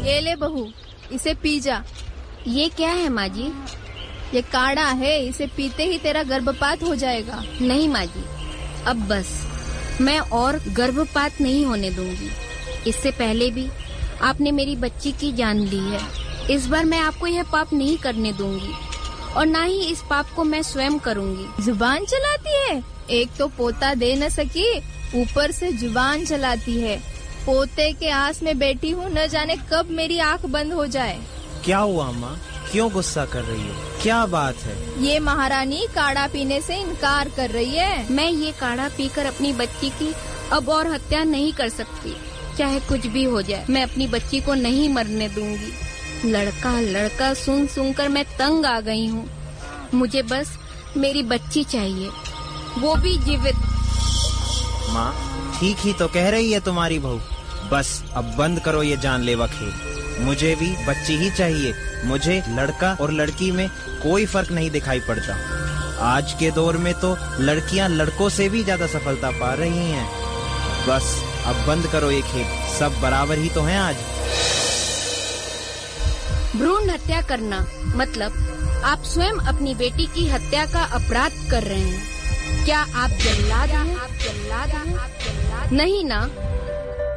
ये ले बहू, इसे पी जा। ये क्या है माँ जी? ये काढ़ा है, इसे पीते ही तेरा गर्भपात हो जाएगा। नहीं माँ जी, अब बस, मैं और गर्भपात नहीं होने दूंगी। इससे पहले भी आपने मेरी बच्ची की जान ली है। इस बार मैं आपको यह पाप नहीं करने दूंगी और ना ही इस पाप को मैं स्वयं करूंगी। जुबान चलाती है, एक तो पोता दे न सकी, ऊपर से जुबान चलाती है। पोते के आस में बैठी हूँ, न जाने कब मेरी आँख बंद हो जाए। क्या हुआ माँ, क्यों गुस्सा कर रही हो? क्या बात है? ये महारानी काढ़ा पीने से इनकार कर रही है। मैं ये काढ़ा पीकर अपनी बच्ची की अब और हत्या नहीं कर सकती। चाहे कुछ भी हो जाए, मैं अपनी बच्ची को नहीं मरने दूंगी। लड़का लड़का सुन सुनकर मैं तंग आ गई हूँ। मुझे बस मेरी बच्ची चाहिए, वो भी जीवित। माँ, ठीक ही तो कह रही है तुम्हारी बहू। बस अब बंद करो ये जानलेवा खेल। मुझे भी बच्ची ही चाहिए। मुझे लड़का और लड़की में कोई फर्क नहीं दिखाई पड़ता। आज के दौर में तो लड़कियां लड़कों से भी ज्यादा सफलता पा रही हैं। बस अब बंद करो ये खेल, सब बराबर ही तो हैं आज। भ्रूण हत्या करना मतलब आप स्वयं अपनी बेटी की हत्या का अपराध कर रहे हैं। क्या आप जल्लाद हैं? नहीं ना,